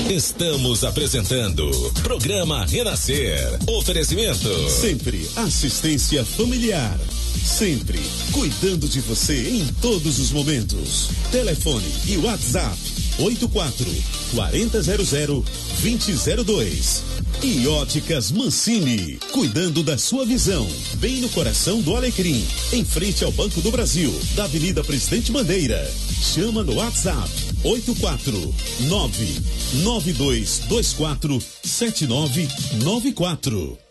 Estamos apresentando Programa Renascer. Oferecimento. Sempre assistência familiar. Sempre cuidando de você em todos os momentos. Telefone e WhatsApp 84-4000-2002. E Óticas Mancini, cuidando da sua visão, bem no coração do Alecrim, em frente ao Banco do Brasil, da Avenida Presidente Bandeira. Chama no WhatsApp 849-9224-7994.